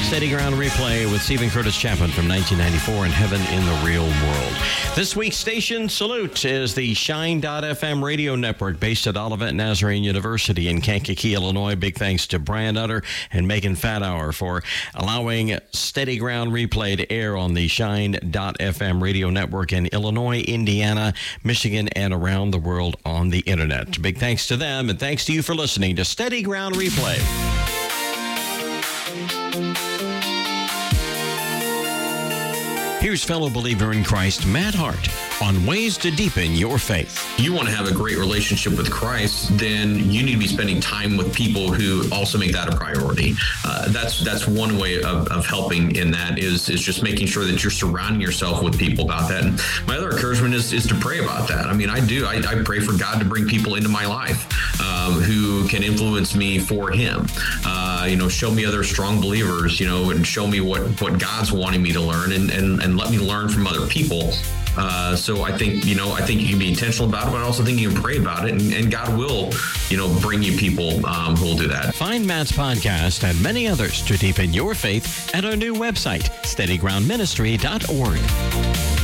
Steady Ground Replay with Stephen Curtis Chapman from 1994 and Heaven in the Real World. This week's station salute is the Shine.fm radio network based at Olivet Nazarene University in Kankakee, Illinois. Big thanks to Brian Utter and Megan Fatower for allowing Steady Ground Replay to air on the Shine.fm radio network in Illinois, Indiana, Michigan, and around the world on the internet. Big thanks to them, and thanks to you for listening to Steady Ground Replay. Here's fellow believer in Christ, Matt Hart, on ways to deepen your faith. You want to have a great relationship with Christ, then you need to be spending time with people who also make that a priority. That's one way of helping in that is just making sure that you're surrounding yourself with people about that. And my other encouragement is to pray about that. I mean, I pray for God to bring people into my life who can influence me for Him. Show me other strong believers, and show me what God's wanting me to learn and let me learn from other people. So I think you can be intentional about it, but I also think you can pray about it, and God will, bring you people who will do that. Find Matt's podcast and many others to deepen your faith at our new website, steadygroundministry.org.